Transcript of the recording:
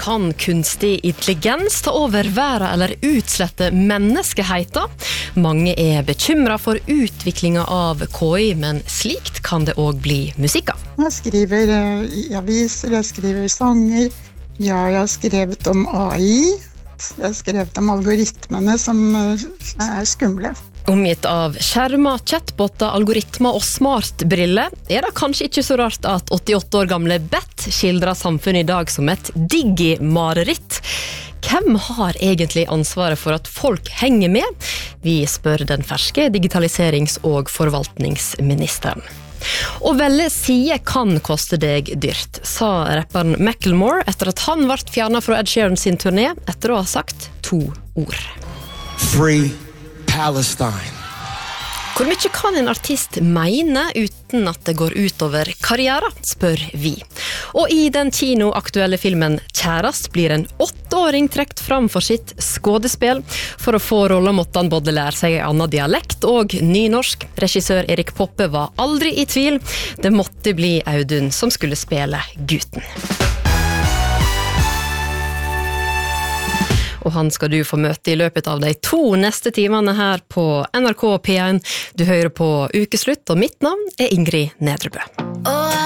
kan kunstig intelligens ta over verden eller utslette menneskeheten? Mange er bekymret for utviklingen av KI, men slikt kan det også bli musikk av. Jeg skriver i aviser, jeg skriver sanger. Ja, jeg har skrevet om AI. Jeg har skrevet om algoritmene som er skumle. Omgitt av skjermer, chatbotter, algoritmer og smartbriller, er det kanskje ikke så rart at 88 år gamle Beth skildrer samfunnet i dag som et digi-mareritt. Hvem har egentlig ansvaret for at folk henger med? Vi spør den ferske digitaliserings- og forvaltningsministeren. Å velge side kan koste deg dyrt, sa rapperen Macklemore etter at han ble fjernet fra Ed Sheeran sin turné etter å ha sagt 2 ord. Free Palestine. Hvor mye kan en artist mene uten at det går utover karrieren, spør vi. Og i den kinoaktuelle filmen Kjærast blir en 8-åring trekt fram for sitt skådespill. For å få rollen måtte han både lære seg en annen dialekt og nynorsk. Regissør Erik Poppe var aldri i tvil. Det måtte bli Audun som skulle spille gutten. Og han skal du få møte i løpet av de 2 neste timene her på NRK P1. Du hører på Ukeslutt, og mitt navn er Ingrid Nedrebø.